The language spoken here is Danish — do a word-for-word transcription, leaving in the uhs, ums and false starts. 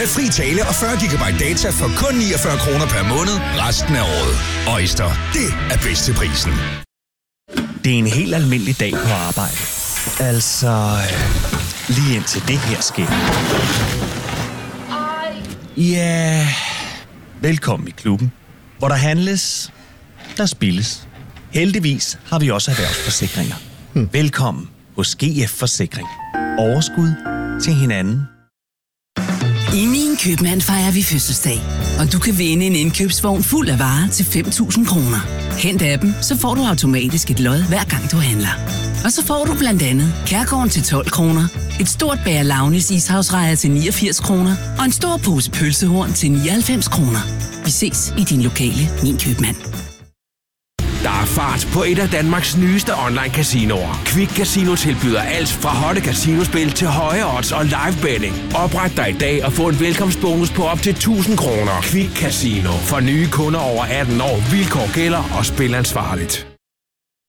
med fri tale og fyrre gigabyte data for kun niogfyrre kroner per måned resten af året. Øjster, det er bedst til prisen. Det er en helt almindelig dag på arbejde. Altså, lige indtil det her sker. Ja, velkommen i klubben, hvor der handles, der spilles. Heldigvis har vi også erhvervsforsikringer. Hmm. Velkommen hos G F Forsikring. Overskud til hinanden. I Min Købmand fejrer vi fødselsdag, og du kan vinde en indkøbsvogn fuld af varer til fem tusind kroner. Hent appen, så får du automatisk et lod hver gang du handler. Og så får du blandt andet Kærgården til tolv kroner, et stort bæger Launis ishavsrejer til niogfirs kroner og en stor pose pølsehorn til nioghalvfems kroner. Vi ses i din lokale Min Købmand. Der er fart på et af Danmarks nyeste online-casinoer. Quick Casino tilbyder alt fra hotte casinospil til høje odds og live betting. Opret dig i dag og få en velkomstbonus på op til tusind kroner. Quick Casino. For nye kunder over atten år. Vilkår gælder og spil ansvarligt.